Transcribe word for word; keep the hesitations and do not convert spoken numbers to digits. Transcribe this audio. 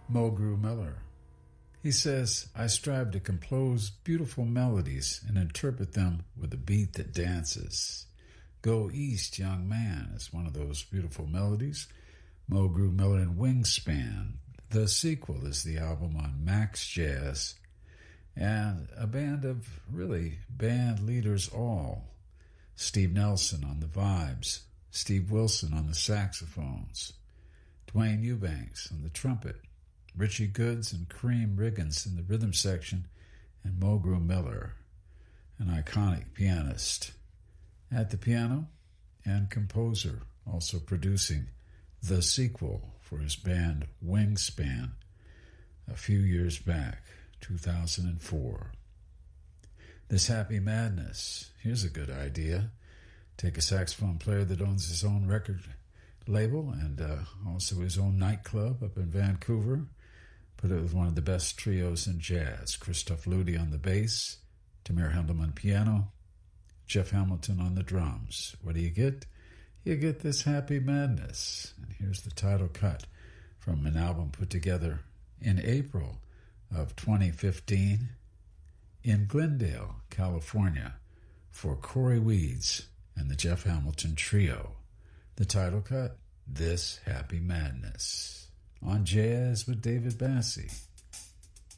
Mulgrew Miller. He says, I strive to compose beautiful melodies and interpret them with a beat that dances. Go East, Young Man is one of those beautiful melodies. Mulgrew Miller and Wingspan. The Sequel is the album on Max Jazz. And a band of really band leaders all. Steve Nelson on the vibes. Steve Wilson on the saxophones. Dwayne Eubanks on the trumpet. Richie Goods and Kareem Riggins in the rhythm section. And Mulgrew Miller, an iconic pianist, at the piano and composer, also producing The Sequel for his band Wingspan a few years back, two thousand four. This Happy Madness, here's a good idea. Take a saxophone player that owns his own record label and uh, also his own nightclub up in Vancouver. Put it with one of the best trios in jazz. Christoph Ludi on the bass, Tamir Hendelman piano, Jeff Hamilton on the drums. What do you get? You get this Happy Madness. And here's the title cut from an album put together in April of twenty fifteen in Glendale, California, for Corey Weeds and the Jeff Hamilton Trio. The title cut, This Happy Madness, on Jazz with David Bassie.